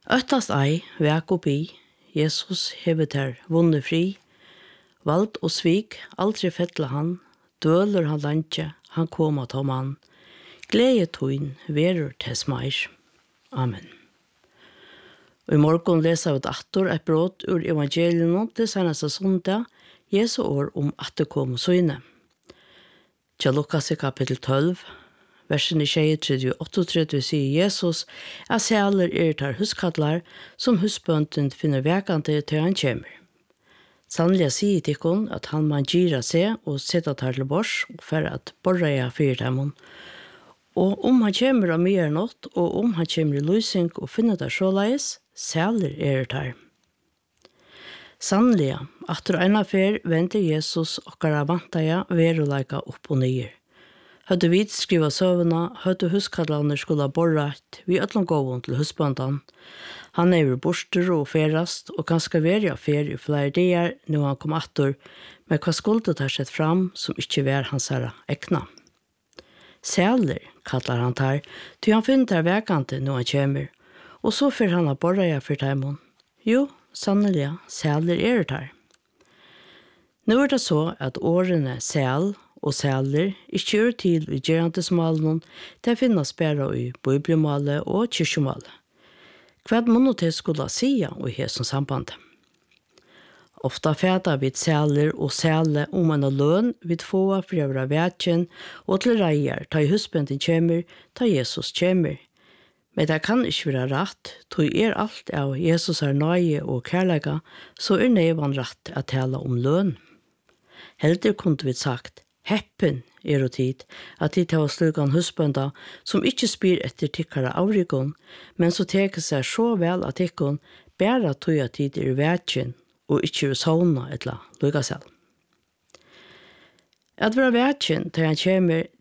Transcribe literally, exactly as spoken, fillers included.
Øttast ei, vek og bi, Jesus hevet her vunnet fri, vald og svik, aldri fettla han, døler han landje, han koma til mann, glede tøyn, verur tes meir. Amen. Og i morgen leser vi et attor et brot ur evangeliet til seneste sondag, Jesu år om atterkom og søgne. Til Lukas i kapittel tolv, versen i tjuetre og trettioåtte sier Jesus at sæler er tar huskadlar som husbønden finner vekante til han kommer. Sannelig sier tikkun at han man gira seg og sette tar til bors for at borreia fyrtemon. Og om han kommer av mye nått, og om han kommer i lysing og finner det såleis, sæler er tar. Sannelig, at en affær venter Jesus okkara vantaja veruleika opp og nyer. Høtte vi skriva søvna, høtte huskadlaner skulle borrat, vi øtlom gåvun til husbandan. Han er borster og ferast, og ganske veri av fer i flere dier, nå han kom attor, men hva skulle ta sett fram som ikke var hans herra ekna. Sæler, kallar han tar, til han finner der vekante når han kommer, og så får han av borreia for teimon. Jo, sannelig, sæler er det her. Nå er det så at årene sæl og sæler ikke gjør til i gerandesmalen, det finnes bare i bibelmålet og kyrkjemålet. Hva må nå til skulle si i hesson samband? Ofta fæta vid sæler og sæle om en løn vid få for å være vetjen og til reier ta i husbenden kjemmer, ta Jesus kjemmer. Men det kan ikke være rett, tog er alt av Jesus er nøye og kærlega, så er nevan rett å tale om løn. Heldig kunne vi sagt, heppen er og tid, at de tar slugan husbønda som ikke spyr etter tikkara avrigon, men så teker seg så vel at tikkun bæra tog at tid er vetjen og ikke er sauna etla lukka selv. At være vetjen til han kommer,